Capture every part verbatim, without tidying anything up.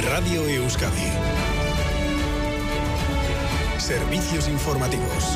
Radio Euskadi. Servicios informativos.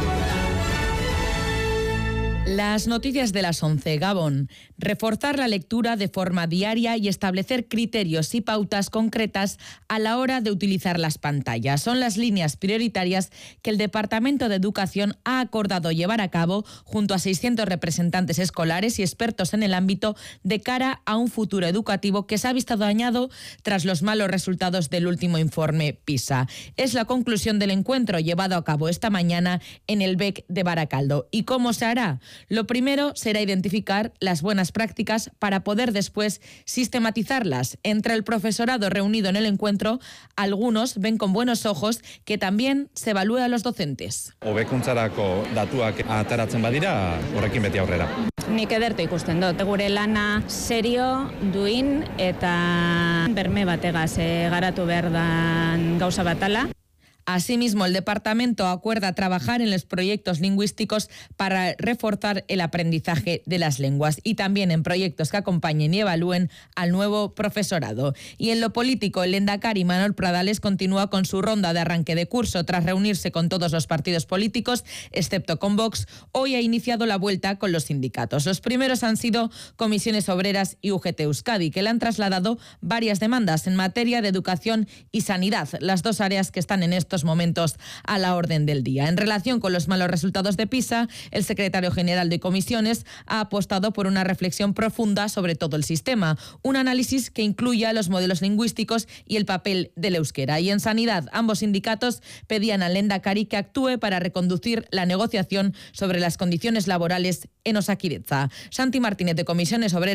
Las noticias de las once, Gabón. Reforzar la lectura de forma diaria y establecer criterios y pautas concretas a la hora de utilizar las pantallas. Son las líneas prioritarias que el Departamento de Educación ha acordado llevar a cabo junto a seiscientos representantes escolares y expertos en el ámbito de cara a un futuro educativo que se ha visto dañado tras los malos resultados del último informe PISA. Es la conclusión del encuentro llevado a cabo esta mañana en el B E C de Baracaldo. ¿Y cómo se hará? Lo primero será identificar las buenas prácticas para poder después sistematizarlas. Entre el profesorado reunido en el encuentro, algunos ven con buenos ojos que también se evalúe a los docentes. Hobekuntzarako datuak ateratzen badira, horrekin beti aurrera. Nik ederto ikusten dut. Gure lana serio, duin eta berme bategaz e, garatu behar dan gauza batala. Asimismo, el departamento acuerda trabajar en los proyectos lingüísticos para reforzar el aprendizaje de las lenguas y también en proyectos que acompañen y evalúen al nuevo profesorado. Y en lo político, el lehendakari Manuel Pradales continúa con su ronda de arranque de curso tras reunirse con todos los partidos políticos, excepto con Vox. Hoy ha iniciado la vuelta con los sindicatos. Los primeros han sido Comisiones Obreras y U G T Euskadi, que le han trasladado varias demandas en materia de educación y sanidad, las dos áreas que están en estos momentos a la orden del día. En relación con los malos resultados de PISA, el secretario general de Comisiones ha apostado por una reflexión profunda sobre todo el sistema, un análisis que incluya los modelos lingüísticos y el papel del euskera. Y en sanidad, ambos sindicatos pedían al lehendakari que actúe para reconducir la negociación sobre las condiciones laborales en Osakidetza. Santi Martínez, de Comisiones Obreras,